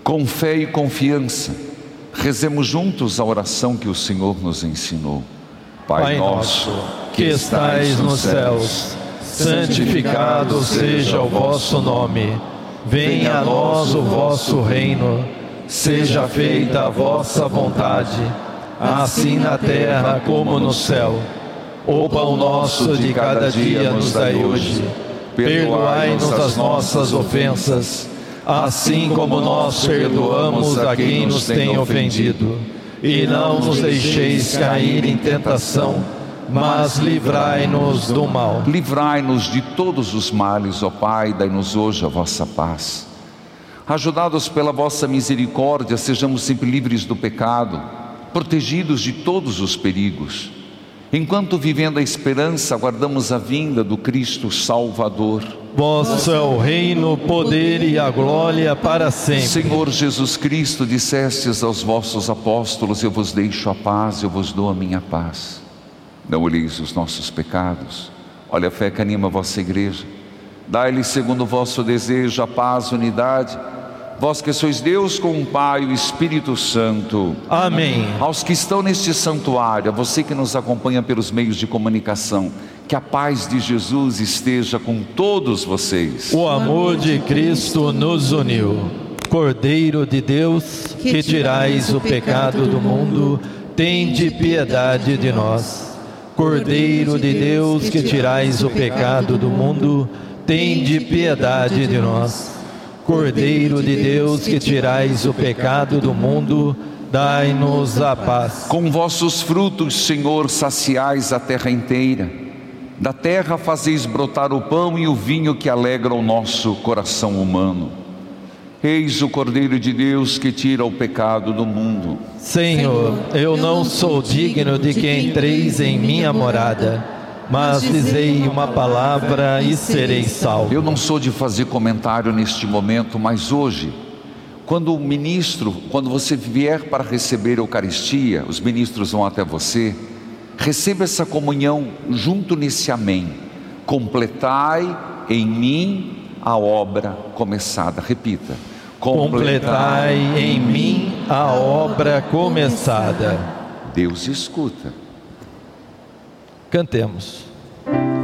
Com fé e confiança, rezemos juntos a oração que o Senhor nos ensinou. Pai nosso, que estais nos céus, santificado seja o vosso nome. Venha a nós o vosso reino. Seja feita a vossa vontade, assim na terra como no céu. O pão nosso de cada dia nos dai hoje. Perdoai-nos as nossas ofensas, assim como nós perdoamos a quem nos tem ofendido. E não nos deixeis cair em tentação, mas livrai-nos do mal. Livrai-nos de todos os males, ó Pai, dai-nos hoje a vossa paz. Ajudados pela vossa misericórdia, sejamos sempre livres do pecado, protegidos de todos os perigos. Enquanto vivendo a esperança, aguardamos a vinda do Cristo Salvador. Vosso é o reino, o poder e a glória para sempre. Senhor Jesus Cristo, dissestes aos vossos apóstolos: eu vos deixo a paz, eu vos dou a minha paz. Não olheis os nossos pecados, olha a fé que anima a vossa igreja. Dai-lhe segundo o vosso desejo a paz, unidade. Vós que sois Deus com o Pai e o Espírito Santo. Amém. Aos que estão neste santuário, a você que nos acompanha pelos meios de comunicação, que a paz de Jesus esteja com todos vocês. O amor de Cristo nos uniu. Cordeiro de Deus, que tirais o pecado do mundo, tende piedade de nós. Cordeiro de Deus, que tirais o pecado do mundo, tende piedade de nós. Cordeiro de Deus, que tirais o pecado do mundo, dai-nos a paz. Com vossos frutos, Senhor, saciais a terra inteira. Da terra fazeis brotar o pão e o vinho que alegra o nosso coração humano. Eis o Cordeiro de Deus que tira o pecado do mundo. Senhor, eu não sou digno de que entreis em minha morada, mas dizei uma palavra e serei salvo. Eu não sou de fazer comentário neste momento, mas hoje, quando você vier para receber a Eucaristia, os ministros vão até você, receba essa comunhão junto nesse amém. Completai em mim a obra começada. Repita. Completai em mim a obra começada. Deus escuta. Cantemos.